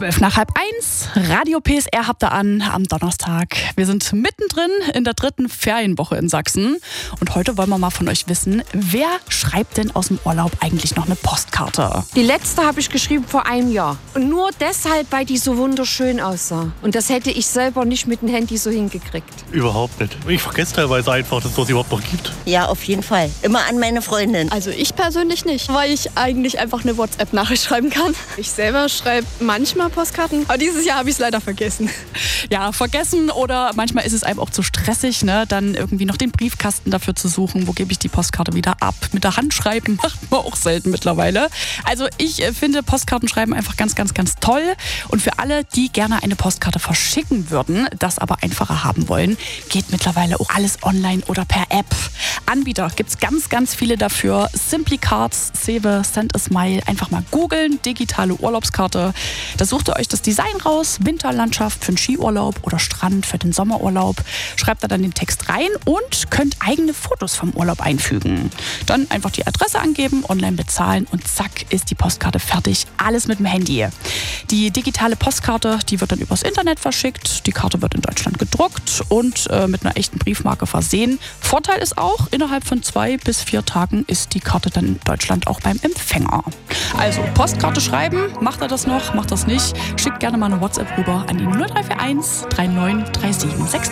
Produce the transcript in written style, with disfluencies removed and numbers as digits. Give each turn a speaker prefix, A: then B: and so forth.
A: 12:30, Radio PSR habt ihr an am Donnerstag. Wir sind mittendrin in der 3. Ferienwoche in Sachsen. Und heute wollen wir mal von euch wissen, wer schreibt denn aus dem Urlaub eigentlich noch eine Postkarte?
B: Die letzte habe ich geschrieben vor einem Jahr. Und nur deshalb, weil die so wunderschön aussah. Und das hätte ich selber nicht mit dem Handy so hingekriegt.
C: Überhaupt nicht. Ich vergesse teilweise einfach, dass es das überhaupt noch gibt.
D: Ja, auf jeden Fall. Immer an meine Freundin.
E: Also ich persönlich nicht, weil ich eigentlich einfach eine WhatsApp-Nachricht schreiben kann. Ich selber schreibe manchmal Postkarten, aber dieses Jahr habe ich es leider vergessen.
A: Ja, vergessen oder manchmal ist es einem auch zu stressig, ne? Dann irgendwie noch den Briefkasten dafür zu suchen. Wo gebe ich die Postkarte wieder ab? Mit der Hand schreiben macht man auch selten mittlerweile. Also ich finde Postkartenschreiben einfach ganz, ganz, ganz toll. Und für alle, die gerne eine Postkarte verschicken würden, das aber einfacher haben wollen, geht mittlerweile auch alles online oder per App. Anbieter gibt es ganz, ganz viele dafür. Simply Cards, Sewe, Send a Smile. Einfach mal googeln, digitale Urlaubskarte. Da sucht ihr euch das Design raus, Winterlandschaft für den Skiurlaub oder Strand für den Sommerurlaub. Schreibt da dann den Text rein und könnt eigene Fotos vom Urlaub einfügen. Dann einfach die Adresse angeben, online bezahlen und zack ist die Postkarte fertig. Alles mit dem Handy. Die digitale Postkarte, die wird dann übers Internet verschickt. Die Karte wird in Deutschland gedruckt und mit einer echten Briefmarke versehen. Vorteil ist auch, innerhalb von 2 bis 4 Tagen ist die Karte dann in Deutschland auch beim Empfänger. Also Postkarte schreiben, macht ihr das noch, macht das nicht? Schickt gerne mal eine WhatsApp rüber an die 0341 393762.